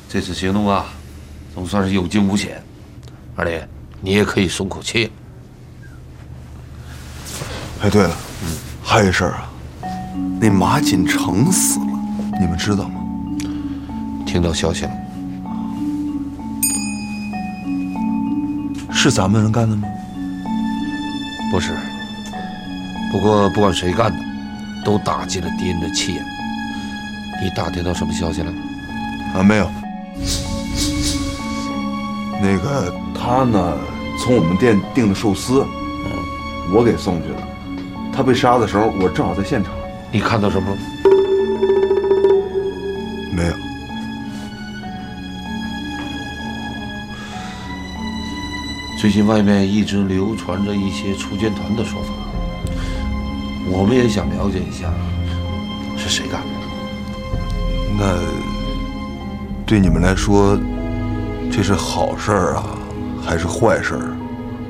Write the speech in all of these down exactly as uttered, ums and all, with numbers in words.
这次行动啊，总算是有惊无险。二弟，你也可以松口气。 哎，对了，嗯，还有一事儿啊，那马锦成死了，你们知道吗？ 听到消息了。 是咱们人干的吗？ 不是。不过不管谁干的，都打击了敌人的气焰。你打听到什么消息了？ 啊，没有。那个他呢，从我们店订的寿司，嗯，我给送去了。他被杀的时候，我正好在现场。 你看到什么了？ 没有。 最近外面一直流传着一些锄奸团的说法，我们也想了解一下是谁干的。 那对你们来说，这是好事儿啊，还是坏事儿？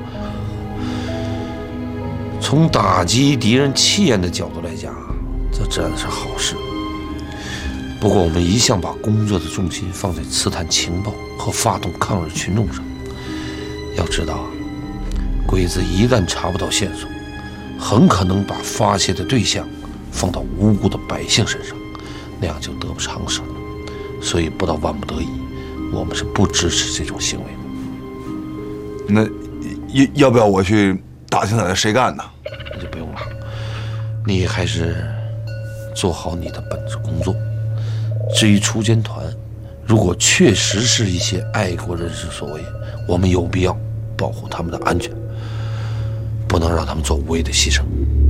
从打击敌人气焰的角度来讲，这自然是好事。不过我们一向把工作的重心放在刺探情报和发动抗日群众上。要知道啊，鬼子一旦查不到线索，很可能把发泄的对象放到无辜的百姓身上，那样就得不偿失了。所以不到万不得已，我们是不支持这种行为的。 那要要不要我去打听打听谁干的？ 那就不用了，你还是做好你的本职工作。至于锄奸团，如果确实是一些爱国人士所为，我们有必要保护他们的安全，不能让他们做无谓的牺牲。